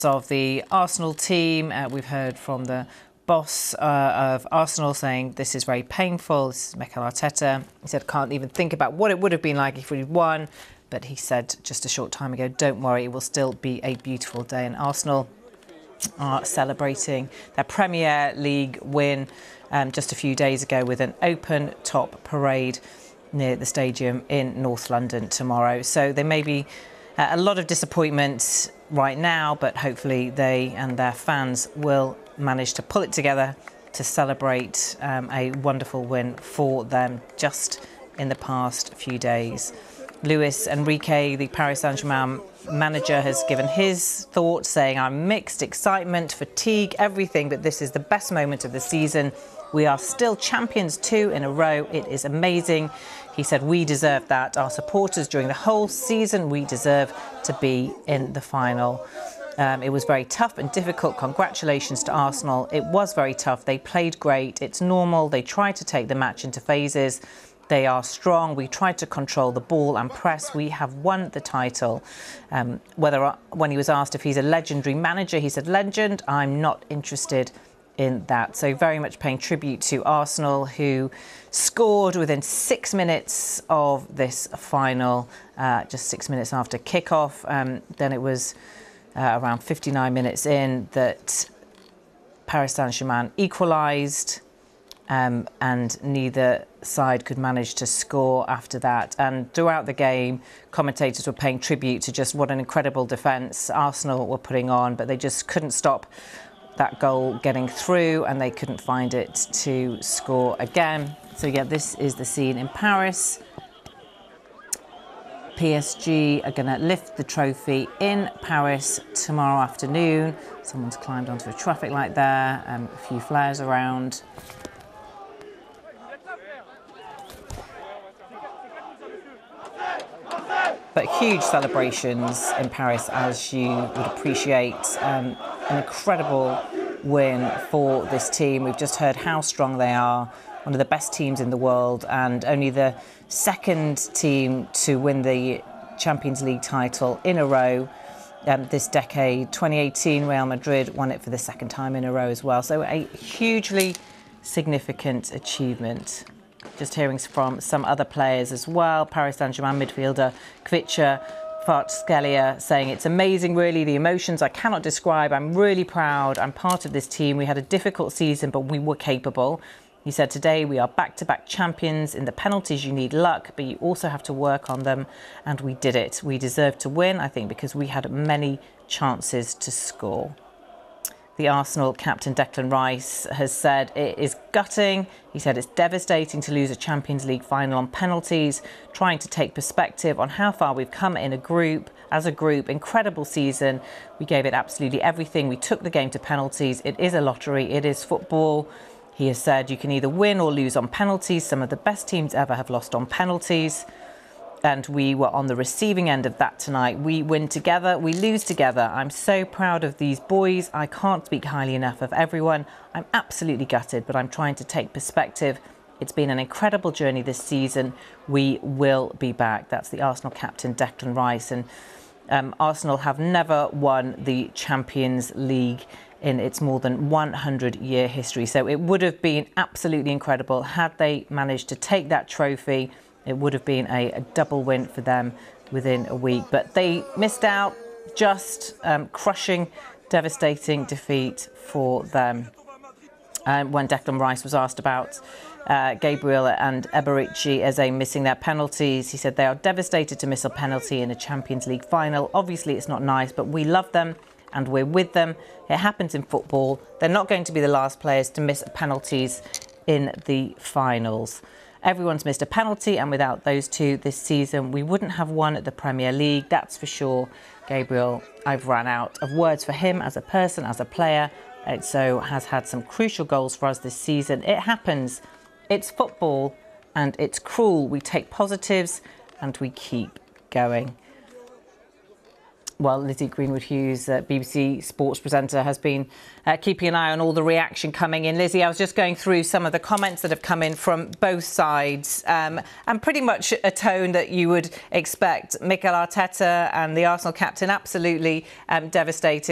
Of the Arsenal team. We've heard from the boss of Arsenal saying this is very painful. This is Mikel Arteta. He said, can't even think about what it would have been like if we'd won. But he said just a short time ago, don't worry, it will still be a beautiful day. And Arsenal are celebrating their Premier League win just a few days ago with an open-top parade near the stadium in North London tomorrow. So there may be a lot of disappointment right now, but hopefully they and their fans will manage to pull it together to celebrate a wonderful win for them just in the past few days. Luis Enrique, the Paris Saint-Germain manager, has given his thoughts, saying, I'm mixed, excitement, fatigue, everything, but this is the best moment of the season. We are still champions 2 in a row. It is amazing. He said, we deserve that. Our supporters during the whole season, we deserve to be in the final. It was very tough and difficult. Congratulations to Arsenal. It was very tough. They played great. It's normal. They tried to take the match into phases. They are strong. We tried to control the ball and press. We have won the title. When he was asked if he's a legendary manager, he said, legend, I'm not interested in that. So very much paying tribute to Arsenal, who scored within 6 minutes of this final, just 6 minutes after kickoff. Then it was around 59 minutes in that Paris Saint-Germain equalised, and neither side could manage to score after that. And throughout the game, commentators were paying tribute to just what an incredible defence Arsenal were putting on, but they just couldn't stop that goal getting through, and they couldn't find it to score again. So yeah, this is the scene in Paris. PSG are going to lift the trophy in Paris tomorrow afternoon. Someone's climbed onto a traffic light there, a few flares around. But huge celebrations in Paris, as you would appreciate. An incredible win for this team. We've just heard how strong they are, one of the best teams in the world, and only the second team to win the Champions League title in a row this decade. 2018, Real Madrid won it for the second time in a row as well. So a hugely significant achievement. Just hearing from some other players as well. Paris Saint-Germain midfielder Kvaratskhelia saying, it's amazing, really, the emotions I cannot describe. I'm really proud. I'm part of this team. We had a difficult season, but we were capable. He said, today we are back-to-back champions. In the penalties, you need luck, but you also have to work on them. And we did it. We deserved to win, I think, because we had many chances to score. The Arsenal captain Declan Rice has said it is gutting. He said it's devastating to lose a Champions League final on penalties, trying to take perspective on how far we've come in as a group. Incredible season. We gave it absolutely everything. We took the game to penalties. It is a lottery. It is football. He has said you can either win or lose on penalties. Some of the best teams ever have lost on penalties. And we were on the receiving end of that tonight. We win together, we lose together. I'm so proud of these boys. I can't speak highly enough of everyone. I'm absolutely gutted, but I'm trying to take perspective. It's been an incredible journey this season. We will be back. That's the Arsenal captain, Declan Rice. And Arsenal have never won the Champions League in its more than 100-year history. So it would have been absolutely incredible had they managed to take that trophy. It would have been a double win for them within a week. But they missed out. Just crushing, devastating defeat for them. When Declan Rice was asked about Gabriel and Eberechi Eze missing their penalties, he said they are devastated to miss a penalty in a Champions League final. Obviously, it's not nice, but we love them and we're with them. It happens in football. They're not going to be the last players to miss penalties in the finals. Everyone's missed a penalty, and without those two this season, we wouldn't have won the Premier League, that's for sure. Gabriel, I've run out of words for him as a person, as a player. So has had some crucial goals for us this season. It happens. It's football, and it's cruel. We take positives, and we keep going. Well, Lizzie Greenwood-Hughes, BBC Sports presenter, has been keeping an eye on all the reaction coming in. Lizzie, I was just going through some of the comments that have come in from both sides, and pretty much a tone that you would expect. Mikel Arteta and the Arsenal captain absolutely devastated.